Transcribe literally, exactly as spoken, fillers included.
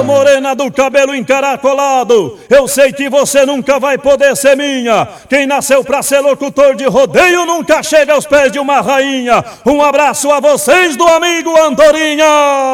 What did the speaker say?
Morena do cabelo encaracolado, eu sei que você nunca vai poder ser minha. Quem nasceu pra ser locutor de rodeio nunca chega aos pés de uma rainha. Um abraço a vocês do amigo Andorinha.